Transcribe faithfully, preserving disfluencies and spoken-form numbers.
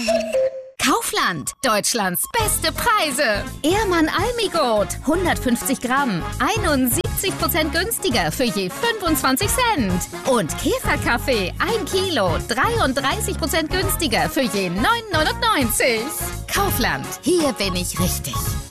Kaufland, Deutschlands beste Preise. Ehrmann Almigurt, hundertfünfzig Gramm, einundsiebzig Prozent günstiger für je fünfundzwanzig Cent. Und Käferkaffee, ein Kilo, dreiunddreißig Prozent günstiger für je neun neunundneunzig. Kaufland, hier bin ich richtig.